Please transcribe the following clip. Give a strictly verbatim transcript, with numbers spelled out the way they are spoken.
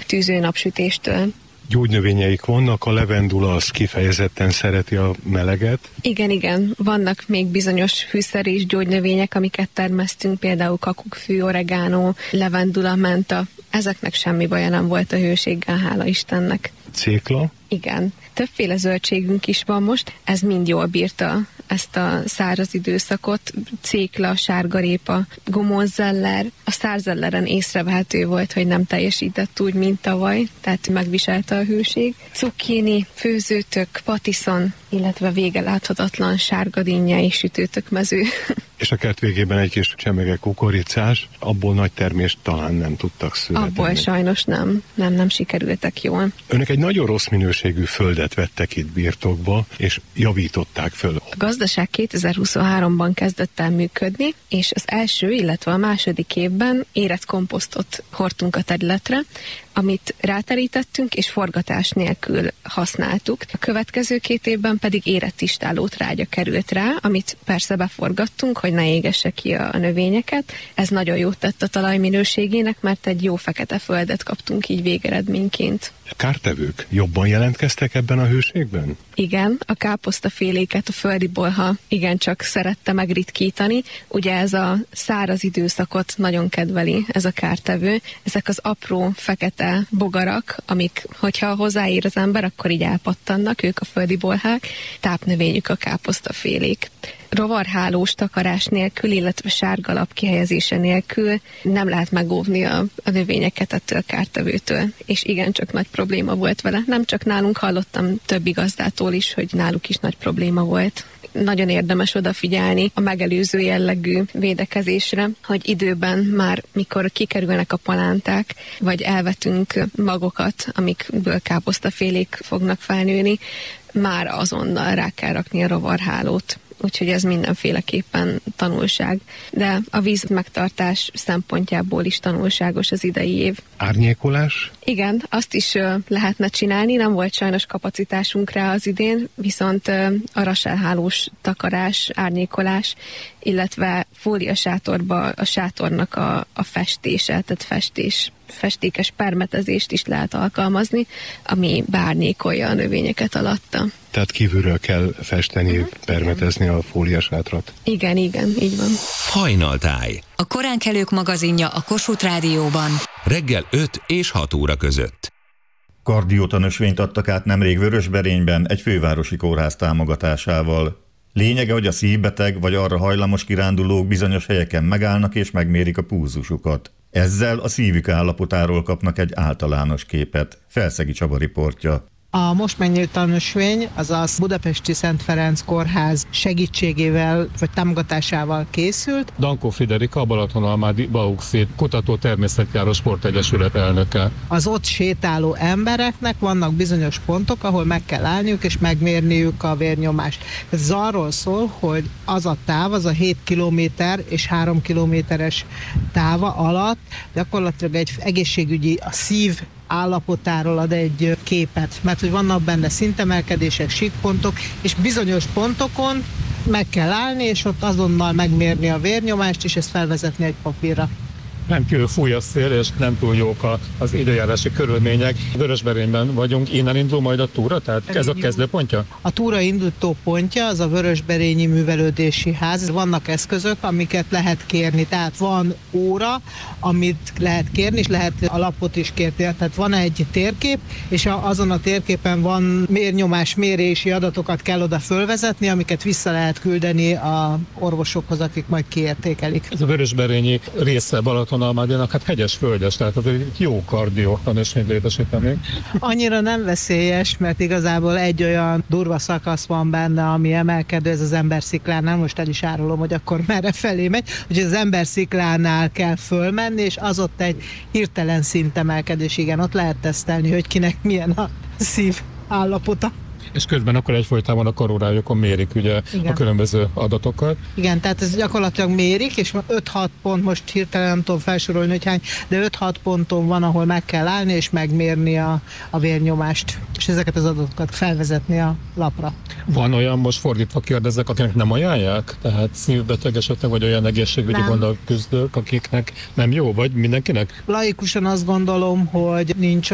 tűző napsütéstől. Gyógynövényeik vannak, a levendula az kifejezetten szereti a meleget. Igen, igen, vannak még bizonyos fűszer és gyógynövények, amiket termesztünk, például kakukkfű, oregánó, levendula, menta. Ezeknek semmi baja nem volt a hőséggel, hála Istennek. Cékla? Igen. Többféle zöldségünk is van most, ez mind jól bírta ezt a száraz időszakot. Cékla, sárgarépa, gomolzeller. A szárzelleren észrevehető volt, hogy nem teljesített úgy, mint tavaly, tehát megviselte a hőség. Cukkini, főzőtök, patiszon, illetve vége láthatatlan sárgadínje és sütőtökmező. És a kert végében egy kis csemege kukoricás, abból nagy termést talán nem tudtak születni. Abból sajnos nem, nem, nem sikerültek jól. Önök egy nagyon rossz minőségű földet vettek itt birtokba, és javították föl. A gazdaság kétezer-huszonháromban kezdett el működni, és az első, illetve a második évben érett komposztot hordtunk a területre, amit ráterítettünk, és forgatás nélkül használtuk. A következő két évben pedig érett istállótrágya került rá, amit persze beforgattunk, hogy ne égesse ki a növényeket. Ez nagyon jót tett a talaj minőségének, mert egy jó fekete földet kaptunk így végeredményként. Kártevők jobban jelentkeztek ebben a hőségben? Igen, a káposztaféléket a földi bolha igencsak szerette megritkítani. Ugye ez a száraz időszakot nagyon kedveli ez a kártevő. Ezek az apró, fekete bogarak, amik, hogyha hozzáér az ember, akkor így elpattannak, ők a földi bolhák. Tápnövényük a káposztafélék. Rovarhálós takarás nélkül, illetve sárgalap kihelyezése nélkül nem lehet megóvni a, a növényeket ettől a kártevőtől, és igencsak nagy probléma volt vele. Nem csak nálunk, hallottam többi gazdától is, hogy náluk is nagy probléma volt. Nagyon érdemes odafigyelni a megelőző jellegű védekezésre, hogy időben már, mikor kikerülnek a palánták, vagy elvetünk magokat, amikből káposztafélék fognak felnőni, már azonnal rá kell rakni a rovarhálót. Úgyhogy ez mindenféleképpen tanulság. De a víz megtartás szempontjából is tanulságos az idei év. Árnyékolás? Igen, azt is lehetne csinálni, nem volt sajnos kapacitásunk rá az idén, viszont a raselhálós takarás, árnyékolás, illetve fóliasátorba a sátornak a, a festése, tehát festés, festékes permetezést is lehet alkalmazni, ami beárnyékolja a növényeket alatta. Tehát kívülről kell festeni, uh-huh. permetezni a fóliasátrat. Igen, igen, így van. Hajnaltáj. A koránkelők magazinja a Kossuth Rádióban. Reggel öt és hat óra között. Kardiótanösvényt adtak át nemrég Vörösberényben egy fővárosi kórház támogatásával. Lényege, hogy a szívbeteg vagy arra hajlamos kirándulók bizonyos helyeken megállnak és megmérik a pulzusukat. Ezzel a szívük állapotáról kapnak egy általános képet. Felszegi Csaba riportja. A most megnyílt tanösvény, azaz Budapesti Szent Ferenc Kórház segítségével vagy támogatásával készült. Dankó Friderika, a Balatonalmádi Bauxit Kutató Természetjáró Sportegyesület elnöke. Az ott sétáló embereknek vannak bizonyos pontok, ahol meg kell állniuk és megmérniük a vérnyomást. Ez arról szól, hogy az a táv, az a hét kilométer és három kilométeres táva alatt gyakorlatilag egy egészségügyi, a szív állapotáról ad egy képet, mert hogy vannak benne szintemelkedések, síkpontok, és bizonyos pontokon meg kell állni, és ott azonnal megmérni a vérnyomást, és ezt felvezetni egy papírra. Rendkívül fúj a szél, és nem túl jók az időjárási körülmények. Vörösberényben vagyunk, innen indul majd a túra, tehát ez a kezdőpontja? A túra indító pontja az a Vörösberényi Művelődési Ház. Vannak eszközök, amiket lehet kérni, tehát van óra, amit lehet kérni, és lehet a lapot is kérni. Tehát van egy térkép, és azon a térképen van vérnyomás mérési adatokat kell oda fölvezetni, amiket vissza lehet küldeni a orvosokhoz, akik majd kiértékelik. Ez a Vörösberényi része Balatonalmádinak, hát hegyes földes, tehát az egy jó kardió tanösvényt létesíteni. Annyira nem veszélyes, mert igazából egy olyan durva szakasz van benne, ami emelkedő, ez az Embersziklánál, most el is árulom, hogy akkor merre felé megy, hogy az Embersziklánál kell fölmenni, és az ott egy hirtelen szintemelkedés, igen, ott lehet tesztelni, hogy kinek milyen a szív állapota. És közben akkor egyfolytában a karórájukon mérik ugye igen. a különböző adatokat. Igen, tehát ez gyakorlatilag mérik, és öt-hat pont, most hirtelen nem tudom felsorolni, hogy hány, de öt-hat ponton van, ahol meg kell állni, és megmérni a, a vérnyomást, és ezeket az adatokat felvezetni a lapra. Van olyan, most fordítva kérdezek, akinek nem ajánlják? Tehát szívbeteg esetleg, vagy olyan egészségügyi gondok küzdők, akiknek nem jó, vagy mindenkinek? Laikusan azt gondolom, hogy nincs